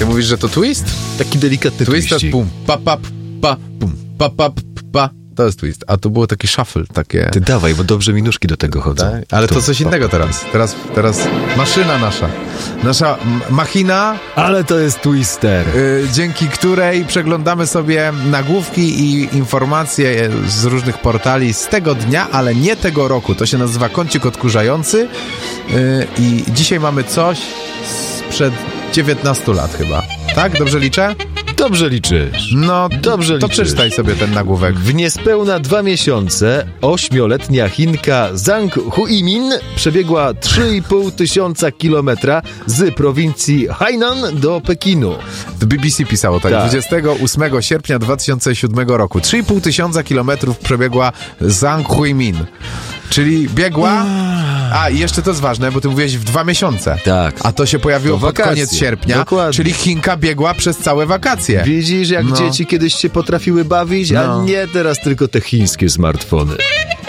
Ty mówisz, że to twist? Taki delikatny Twist to twiścik. pum, pa, pa, pa, pum, pa, pa, pa. To jest twist. A to było taki shuffle, takie... Ty dawaj, bo dobrze mi nóżki do tego chodzą. Tak? Ale to coś innego teraz. Teraz maszyna nasza. Nasza machina, Ale to jest twister. dzięki której przeglądamy sobie nagłówki i informacje z różnych portali z tego dnia, ale nie tego roku. To się nazywa kącik odkurzający i dzisiaj mamy coś sprzed 19 lat chyba. Tak? Dobrze liczę? Dobrze liczysz. No, Dobrze to liczysz. przeczytaj sobie ten nagłówek. W niespełna 2 miesiące 8-letnia Chinka Zhang Huimin przebiegła 3,5 tysiąca kilometra z prowincji Hainan do Pekinu. BBC pisało tak, Tak. 28 sierpnia 2007 roku. 3,5 tysiąca kilometrów przebiegła Zhang Huimin. Czyli biegła... A, i jeszcze to jest ważne, bo ty mówiłeś w 2 miesiące. Tak. A to się pojawiło To pod wakacje. koniec sierpnia. Dokładnie. Czyli Chinka biegła przez całe wakacje. Widzisz, jak No. dzieci kiedyś się potrafiły bawić, No. a nie teraz tylko te chińskie smartfony.